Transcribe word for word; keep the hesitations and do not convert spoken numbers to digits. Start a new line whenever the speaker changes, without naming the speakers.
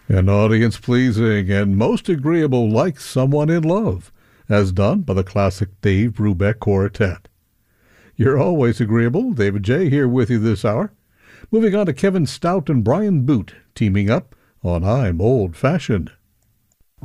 and audience-pleasing and most agreeable like Someone in Love, as done by the classic Dave Brubeck Quartet. You're always agreeable. David J. here with you this hour. Moving on to Kevin Stout and Brian Boot teaming up on I'm Old Fashioned.